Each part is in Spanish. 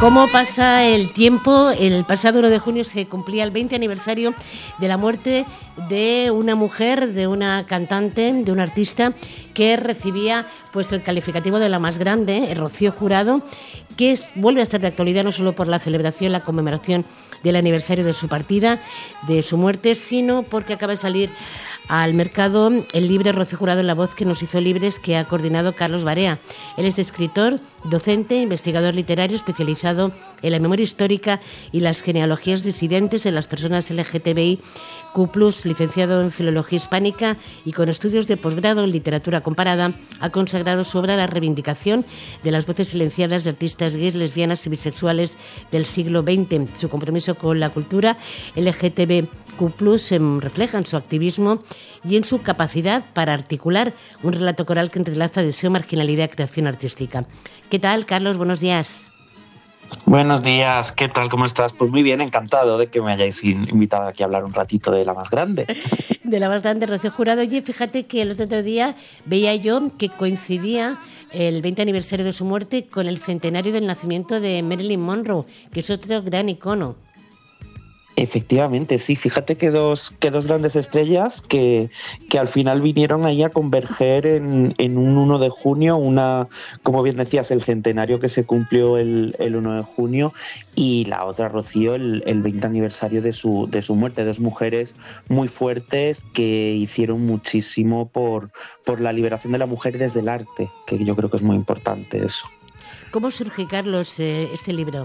¿Cómo pasa el tiempo? El pasado 1 de junio se cumplía el 20 aniversario de la muerte de una mujer, de una cantante, de una artista que recibía pues el calificativo de la más grande, Rocío Jurado, que vuelve a estar de actualidad no solo por la celebración, la conmemoración del aniversario de su partida, de su muerte, sino porque acaba de salir al mercado el libro Rocío Jurado, la voz que nos hizo libres, que ha coordinado Carlos Barea. Él es escritor, docente, investigador literario especializado en la memoria histórica y las genealogías disidentes de las personas LGTBIQ+, licenciado en Filología Hispánica y con estudios de posgrado en Literatura Comparada, ha consagrado su obra a la reivindicación de las voces silenciadas de artistas gays, lesbianas y bisexuales del siglo XX. Su compromiso con la cultura LGTBIQ+ se refleja en su activismo y en su capacidad para articular un relato coral que entrelaza deseo, marginalidad y creación artística. ¿Qué tal, Carlos? Buenos días. Buenos días, ¿qué tal? ¿Cómo estás? Pues muy bien, encantado de que me hayáis invitado aquí a hablar un ratito de la más grande. De la más grande, Rocío Jurado. Oye, fíjate que el otro día veía yo que coincidía el 20 aniversario de su muerte con el centenario del nacimiento de Marilyn Monroe, que es otro gran icono. Efectivamente, sí, fíjate que dos grandes estrellas que al final vinieron ahí a converger en un 1 de junio, como bien decías, el centenario que se cumplió el 1 de junio y la otra, Rocío, el 20 aniversario de su muerte. Dos mujeres muy fuertes que hicieron muchísimo por la liberación de la mujer desde el arte, que yo creo que es muy importante eso. ¿Cómo surge, Carlos, este libro?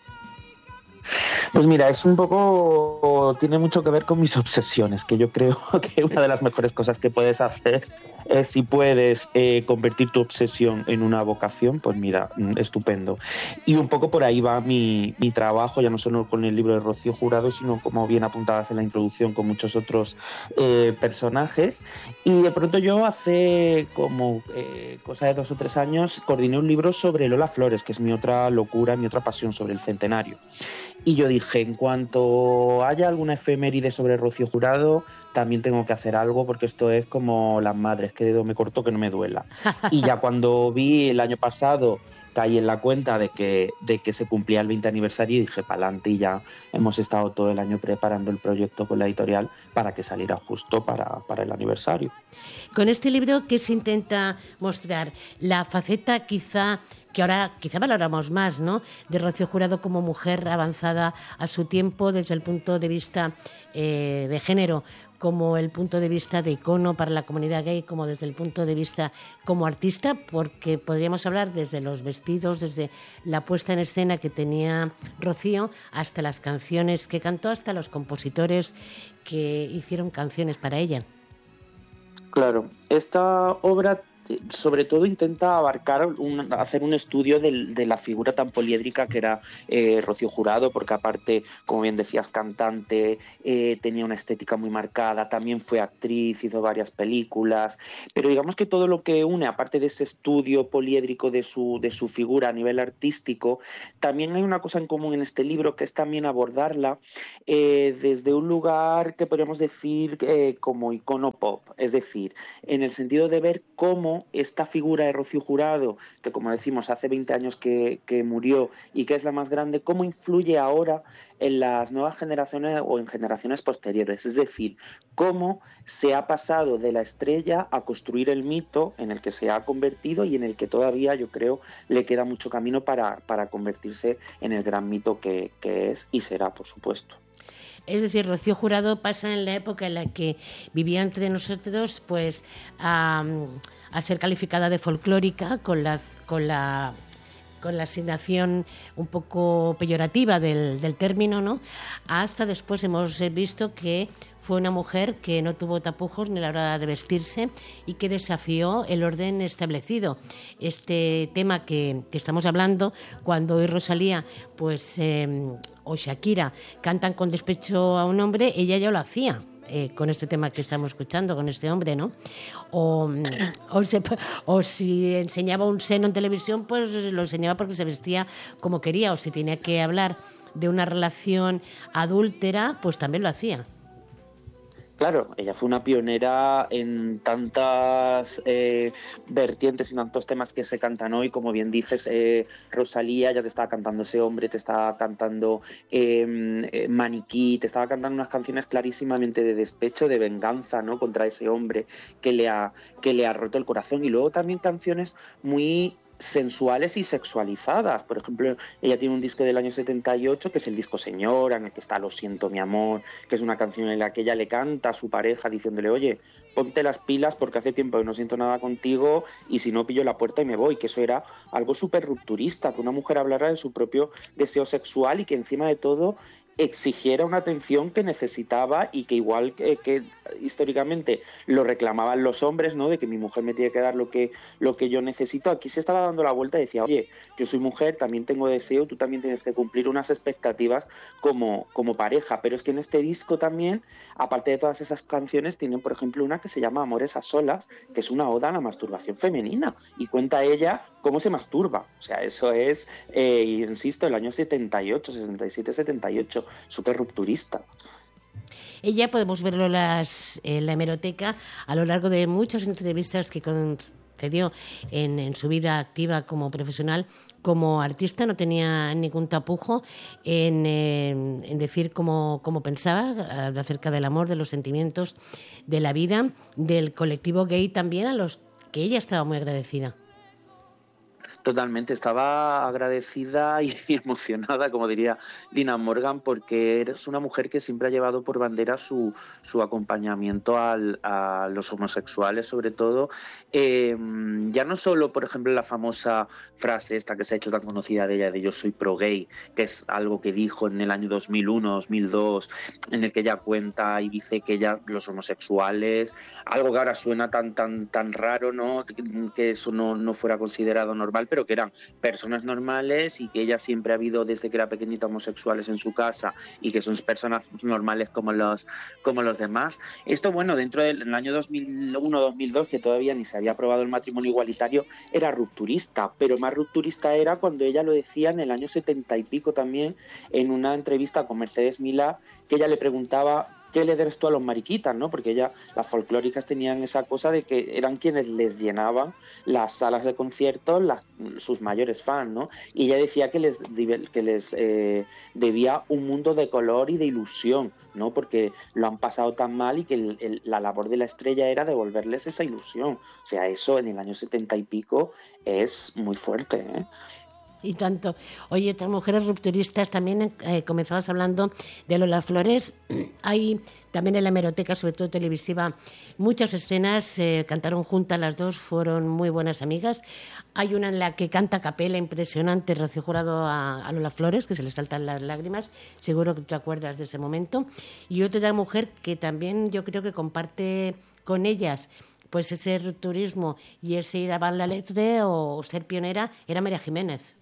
Pues mira, tiene mucho que ver con mis obsesiones, que yo creo que una de las mejores cosas que puedes hacer es, si puedes convertir tu obsesión en una vocación, pues mira, estupendo. Y un poco por ahí va mi trabajo, ya no solo con el libro de Rocío Jurado, sino, como bien apuntabas en la introducción, con muchos otros personajes. Y de pronto yo hace como cosa de 2 o 3 años coordiné un libro sobre Lola Flores, que es mi otra locura, mi otra pasión sobre el centenario. Y yo dije, en cuanto haya alguna efeméride sobre Rocío Jurado, también tengo que hacer algo, porque esto es como las madres, que dedo me cortó que no me duela. Y ya cuando vi el año pasado, caí en la cuenta de que se cumplía el 20 aniversario y dije, pa'lante, y ya hemos estado todo el año preparando el proyecto con la editorial para que saliera justo para el aniversario. Con este libro, ¿qué se intenta mostrar? La faceta que ahora quizá valoramos más, ¿no?, de Rocío Jurado como mujer avanzada a su tiempo desde el punto de vista de género, como el punto de vista de icono para la comunidad gay, como desde el punto de vista como artista, porque podríamos hablar desde los vestidos, desde la puesta en escena que tenía Rocío, hasta las canciones que cantó, hasta los compositores que hicieron canciones para ella. Claro, esta obra sobre todo intenta hacer un estudio de la figura tan poliédrica que era Rocío Jurado, porque aparte, como bien decías, cantante, tenía una estética muy marcada, también fue actriz, hizo varias películas, pero digamos que todo lo que une, aparte de ese estudio poliédrico de su figura a nivel artístico, también hay una cosa en común en este libro, que es también abordarla desde un lugar que podríamos decir como icono pop, es decir, en el sentido de ver cómo esta figura de Rocío Jurado, que como decimos hace 20 años que murió y que es la más grande, cómo influye ahora en las nuevas generaciones o en generaciones posteriores, es decir, cómo se ha pasado de la estrella a construir el mito en el que se ha convertido y en el que todavía, yo creo, le queda mucho camino para convertirse en el gran mito que es y será, por supuesto. Es decir, Rocío Jurado pasa en la época en la que vivía entre nosotros, pues a ser calificada de folclórica con la asignación un poco peyorativa del término, ¿no?, hasta después hemos visto que fue una mujer que no tuvo tapujos ni a la hora de vestirse y que desafió el orden establecido. Este tema que estamos hablando, cuando hoy Rosalía o Shakira cantan con despecho a un hombre, ella ya lo hacía. Con este tema que estamos escuchando, con este hombre, ¿no? O si enseñaba un seno en televisión, pues lo enseñaba porque se vestía como quería, o si tenía que hablar de una relación adúltera, pues también lo hacía. Claro, ella fue una pionera en tantas vertientes y tantos temas que se cantan hoy, como bien dices, Rosalía ya te estaba cantando Ese hombre, te estaba cantando Maniquí, te estaba cantando unas canciones clarísimamente de despecho, de venganza, ¿no?, contra ese hombre que le ha roto el corazón, y luego también canciones muy sensuales y sexualizadas. Por ejemplo, ella tiene un disco del año 78 que es el disco Señora, en el que está Lo siento mi amor, que es una canción en la que ella le canta a su pareja diciéndole: oye, ponte las pilas porque hace tiempo que no siento nada contigo y si no pillo la puerta y me voy, que eso era algo súper rupturista, que una mujer hablara de su propio deseo sexual y que encima de todo exigiera una atención que necesitaba, y que igual que históricamente lo reclamaban los hombres, ¿no?, de que mi mujer me tiene que dar lo que yo necesito. Aquí se estaba dando la vuelta y decía: oye, yo soy mujer, también tengo deseo, tú también tienes que cumplir unas expectativas como pareja. Pero es que en este disco también, aparte de todas esas canciones, tienen por ejemplo una que se llama Amores a solas, que es una oda a la masturbación femenina, y cuenta ella cómo se masturba. O sea, eso es, insisto, el año 78, 67, 78, súper rupturista. Ella podemos verlo en la hemeroteca a lo largo de muchas entrevistas que concedió en su vida activa como profesional. Como artista no tenía ningún tapujo en decir cómo pensaba acerca del amor, de los sentimientos, de la vida, del colectivo gay también, a los que ella estaba muy agradecida. Totalmente, estaba agradecida y emocionada, como diría Lina Morgan, porque eres una mujer que siempre ha llevado por bandera su acompañamiento a los homosexuales, sobre todo. Ya no solo, por ejemplo, la famosa frase esta que se ha hecho tan conocida de ella, de yo soy pro gay, que es algo que dijo en el año 2001, 2002, en el que ella cuenta y dice que ella, los homosexuales, algo que ahora suena tan raro, ¿no?, que eso no fuera considerado normal, pero que eran personas normales, y que ella siempre ha habido desde que era pequeñita homosexuales en su casa, y que son personas normales como los demás. Esto, bueno, dentro del año 2001-2002, que todavía ni se había aprobado el matrimonio igualitario, era rupturista, pero más rupturista era cuando ella lo decía en el año 70 y pico también, en una entrevista con Mercedes Milá, que ella le preguntaba: ¿qué le debes tú a los mariquitas?, ¿no? Porque las folclóricas tenían esa cosa de que eran quienes les llenaban las salas de conciertos, sus mayores fans, ¿no? Y ella decía que les debía un mundo de color y de ilusión, ¿no? Porque lo han pasado tan mal, y que la labor de la estrella era devolverles esa ilusión. O sea, eso en el año 70 y pico es muy fuerte, ¿eh? Y tanto. Oye, otras mujeres rupturistas también, comenzabas hablando de Lola Flores. Hay también en la hemeroteca, sobre todo televisiva, muchas escenas. Cantaron juntas las dos, fueron muy buenas amigas. Hay una en la que canta a capela impresionante Rocío Jurado a Lola Flores, que se le saltan las lágrimas. Seguro que te acuerdas de ese momento. Y otra mujer que también yo creo que comparte con ellas pues ese rupturismo y ese ir a bailar la letre o ser pionera, era María Jiménez.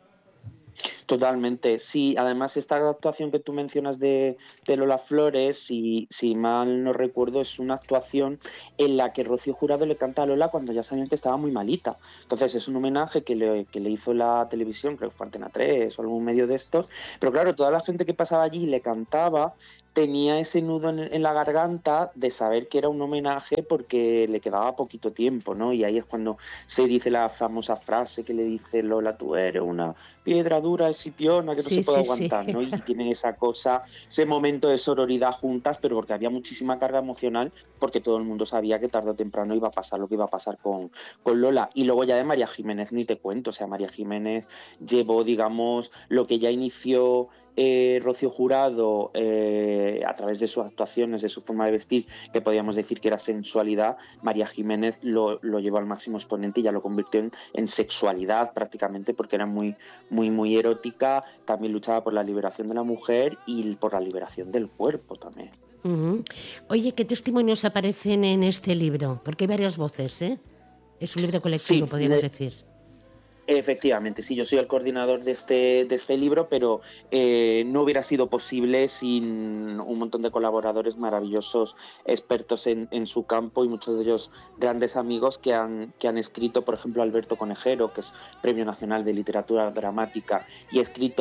Totalmente, sí. Además, esta actuación que tú mencionas de Lola Flores, si mal no recuerdo, es una actuación en la que Rocío Jurado le canta a Lola cuando ya sabían que estaba muy malita. Entonces es un homenaje que le hizo la televisión, creo que fue Antena 3 o algún medio de estos. Pero claro, toda la gente que pasaba allí y le cantaba tenía ese nudo en la garganta de saber que era un homenaje, porque le quedaba poquito tiempo, ¿no? Y ahí es cuando se dice la famosa frase que le dice Lola: tú eres una piedra dura, escipiona, que no se puede aguantar, sí. ¿No? Y tienen esa cosa, ese momento de sororidad juntas, pero porque había muchísima carga emocional, porque todo el mundo sabía que tarde o temprano iba a pasar lo que iba a pasar con Lola. Y luego ya de María Jiménez ni te cuento. O sea, María Jiménez llevó, digamos, lo que ya inició Rocío Jurado a través de sus actuaciones, de su forma de vestir, que podíamos decir que era sensualidad. María Jiménez lo llevó al máximo exponente y ya lo convirtió en sexualidad prácticamente, porque era muy erótica. También luchaba por la liberación de la mujer y por la liberación del cuerpo también. Uh-huh. Oye, ¿qué testimonios aparecen en este libro? Porque hay varias voces, ¿eh? Es un libro colectivo, sí, podríamos decir. Efectivamente, sí, yo soy el coordinador de este libro, pero no hubiera sido posible sin un montón de colaboradores maravillosos, expertos en su campo, y muchos de ellos grandes amigos que han escrito. Por ejemplo, Alberto Conejero, que es Premio Nacional de Literatura Dramática, y ha escrito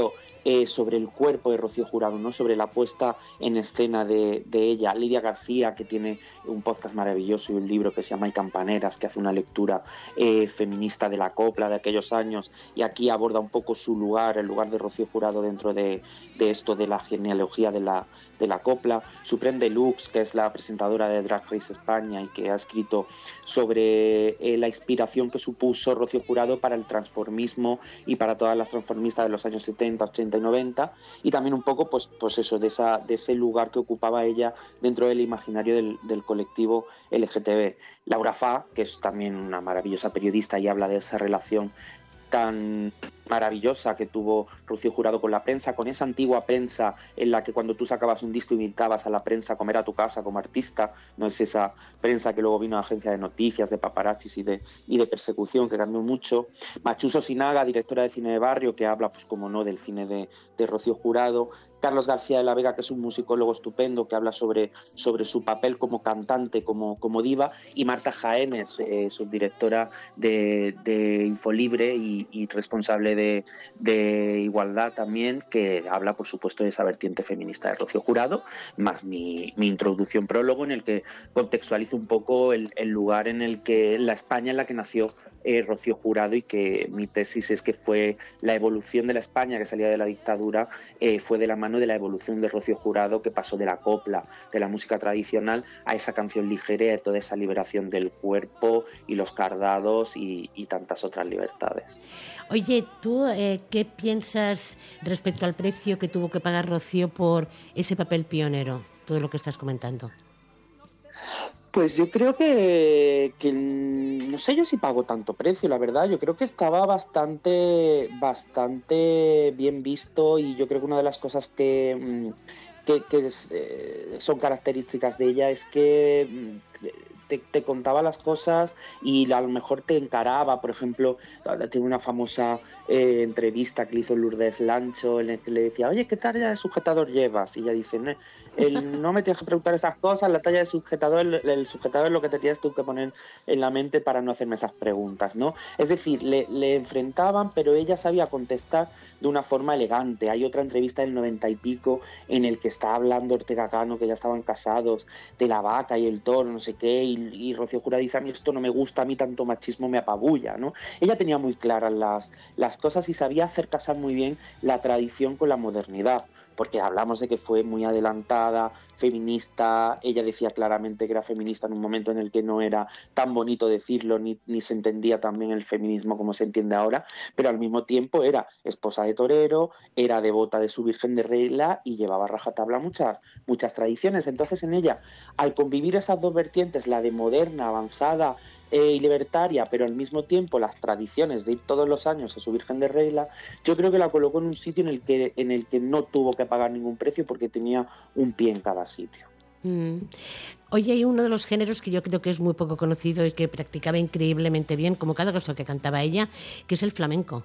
sobre el cuerpo de Rocío Jurado, ¿no? Sobre la puesta en escena de ella. Lidia García, que tiene un podcast maravilloso y un libro que se llama Hay campaneras, que hace una lectura feminista de la copla de aquellos años, y aquí aborda un poco su lugar, el lugar de Rocío Jurado dentro de esto de la genealogía de la copla. Supreme Deluxe, que es la presentadora de Drag Race España y que ha escrito sobre la inspiración que supuso Rocío Jurado para el transformismo y para todas las transformistas de los años 70, 80 y 90, y también un poco pues eso, de ese lugar que ocupaba ella dentro del imaginario del colectivo LGTB. Laura Fa, que es también una maravillosa periodista y habla de esa relación tan maravillosa que tuvo Rocío Jurado con la prensa, con esa antigua prensa en la que cuando tú sacabas un disco invitabas a la prensa a comer a tu casa como artista, no es esa prensa que luego vino a agencia de noticias, de paparazzis y de persecución, que cambió mucho. Machuso Sinaga, directora de cine de barrio, que habla, pues como no, del cine de Rocío Jurado. Carlos García de la Vega, que es un musicólogo estupendo, que habla sobre su papel como cantante, como diva, y Marta Jaénes, subdirectora de Infolibre y responsable de Igualdad también, que habla, por supuesto, de esa vertiente feminista de Rocío Jurado, más mi introducción prólogo, en el que contextualizo un poco el lugar en el que la España en la que nació Rocío Jurado, y que mi tesis es que fue la evolución de la España que salía de la dictadura, fue de la mano de la evolución de Rocío Jurado, que pasó de la copla, de la música tradicional, a esa canción ligera, de toda esa liberación del cuerpo y los cardados y tantas otras libertades. Oye, ¿tú qué piensas respecto al precio que tuvo que pagar Rocío por ese papel pionero? Todo lo que estás comentando. Pues yo creo que no sé yo si pagó tanto precio, la verdad. Yo creo que estaba bastante bien visto, y yo creo que una de las cosas que son características de ella es que te contaba las cosas y a lo mejor te encaraba. Por ejemplo, tiene una famosa entrevista que le hizo Lourdes Lancho, en la que le decía: oye, ¿qué talla de sujetador llevas? Y ella dice: no me tienes que preguntar esas cosas, la talla de sujetador, el sujetador es lo que te tienes tú que poner en la mente para no hacerme esas preguntas, ¿no? Es decir, le enfrentaban, pero ella sabía contestar de una forma elegante. Hay otra entrevista del 90 y pico en el que está hablando Ortega Cano, que ya estaban casados, de la vaca y el toro, no sé qué, y Rocío Jurado dice: a mí esto no me gusta, a mí tanto machismo me apabulla, ¿no? Ella tenía muy claras las cosas y sabía hacer casar muy bien la tradición con la modernidad, porque hablamos de que fue muy adelantada, feminista. Ella decía claramente que era feminista en un momento en el que no era tan bonito decirlo, ni se entendía también el feminismo como se entiende ahora, pero al mismo tiempo era esposa de torero, era devota de su Virgen de Regla y llevaba a rajatabla muchas tradiciones. Entonces, en ella, al convivir esas dos vertientes, la de moderna, avanzada y libertaria, pero al mismo tiempo las tradiciones de ir todos los años a su Virgen de Regla, yo creo que la colocó en un sitio en el que no tuvo que pagar ningún precio, porque tenía un pie en cada sitio. Oye, hay uno de los géneros que yo creo que es muy poco conocido y que practicaba increíblemente bien, como cada cosa que cantaba ella, que es el flamenco.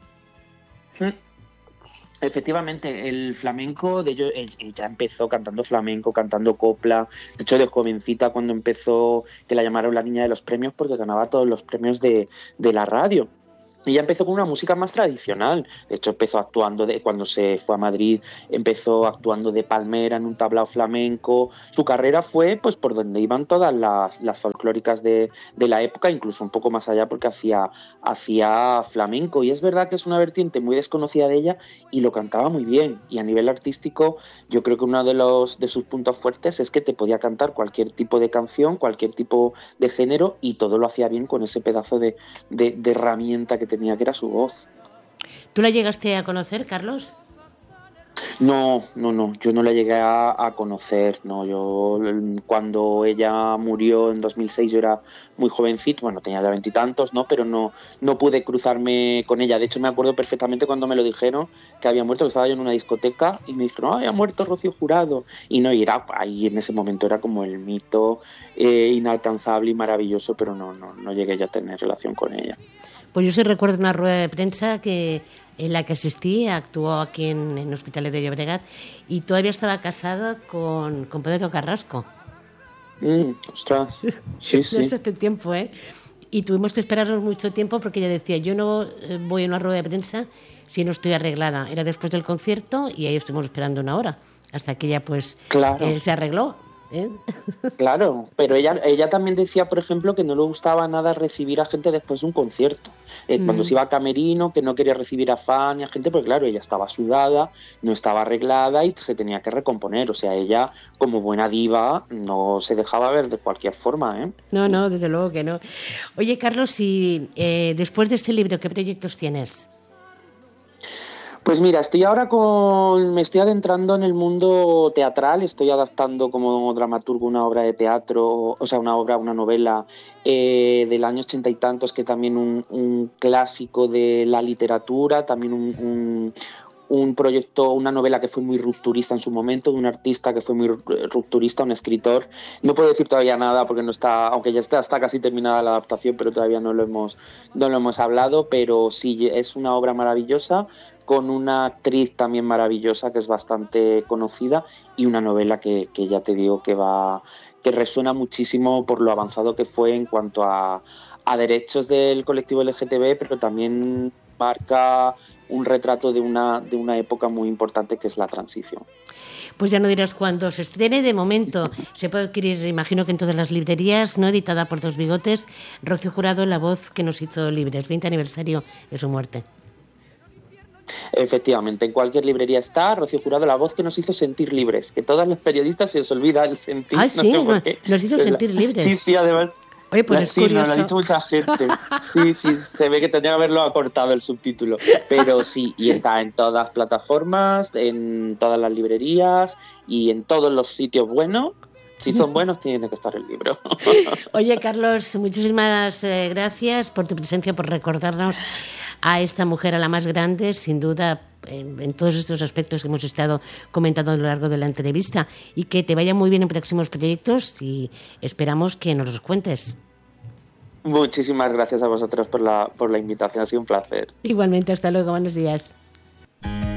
Efectivamente, el flamenco, de ello, ella empezó cantando flamenco, cantando copla. De hecho, de jovencita, cuando empezó, que la llamaron la niña de los premios, porque ganaba todos los premios de la radio. Ella empezó con una música más tradicional. De hecho, empezó actuando, cuando se fue a Madrid, empezó actuando de palmera en un tablao flamenco. Su carrera fue pues por donde iban todas las folclóricas de la época, incluso un poco más allá, porque hacía flamenco. Y es verdad que es una vertiente muy desconocida de ella, y lo cantaba muy bien. Y a nivel artístico, yo creo que uno de sus puntos fuertes es que te podía cantar cualquier tipo de canción, cualquier tipo de género, y todo lo hacía bien con ese pedazo de herramienta que tenía, que era su voz. ¿Tú la llegaste a conocer, Carlos? No, yo no la llegué a conocer, no. Yo, cuando ella murió en 2006, yo era muy jovencito, bueno, tenía ya 20 y tantos, ¿no? Pero no pude cruzarme con ella. De hecho, me acuerdo perfectamente cuando me lo dijeron, que había muerto, que estaba yo en una discoteca, y me dijeron: ha muerto Rocío Jurado. Y no, y era ahí, en ese momento era como el mito inalcanzable y maravilloso, pero no llegué ya a tener relación con ella. Pues yo sí recuerdo una rueda de prensa en la que asistí, actuó aquí en Hospitalet de Llobregat, y todavía estaba casada con Pedro Carrasco. Ostras, sí. No es hace tiempo, ¿eh? y tuvimos que esperarnos mucho tiempo porque ella decía, yo no voy a una rueda de prensa si no estoy arreglada. Era después del concierto y ahí estuvimos esperando una hora hasta que ella pues Claro. se arregló. Claro, pero ella también decía, por ejemplo, que no le gustaba nada recibir a gente después de un concierto. Cuando se iba a camerino, que no quería recibir a fan y a gente, porque claro, ella estaba sudada, no estaba arreglada y se tenía que recomponer. O sea, ella, como buena diva, no se dejaba ver de cualquier forma, ¿eh? No, desde luego que no. Oye, Carlos, y después de este libro, ¿qué proyectos tienes? Pues mira, me estoy adentrando en el mundo teatral, estoy adaptando como dramaturgo una obra de teatro, o sea, una novela del año 80 y tantos, que es también un clásico de la literatura, también un proyecto, una novela que fue muy rupturista en su momento, de un artista que fue muy rupturista, un escritor. No puedo decir todavía nada porque no está, aunque ya está casi terminada la adaptación, pero todavía no lo hemos hablado, pero sí, es una obra maravillosa, con una actriz también maravillosa que es bastante conocida y una novela que ya te digo que resuena muchísimo por lo avanzado que fue en cuanto a derechos del colectivo LGTB, pero también marca un retrato de una época muy importante que es la transición. Pues ya no dirás cuándo se estrene. De momento se puede adquirir, imagino que en todas las librerías, ¿no? Editada por Dos Bigotes. Rocío Jurado, la voz que nos hizo libres, 20 aniversario de su muerte. Efectivamente, en cualquier librería está. Rocío Jurado, la voz que nos hizo sentir libres, que todos los periodistas se les olvida el sentir. Ah, sí, no sé por qué. Nos hizo sentir libres. Sí, además. Oye, pues es curioso. Nos lo ha dicho mucha gente. Sí, se ve que tendría que haberlo acortado el subtítulo. Pero sí, y está en todas las plataformas, en todas las librerías y en todos los sitios buenos. Si son buenos, tiene que estar el libro. Oye, Carlos, muchísimas gracias por tu presencia, por recordarnos a esta mujer, a la más grande, sin duda, en todos estos aspectos que hemos estado comentando a lo largo de la entrevista. Y que te vaya muy bien en próximos proyectos y esperamos que nos los cuentes. Muchísimas gracias a vosotros por la invitación, ha sido un placer. Igualmente, hasta luego, buenos días.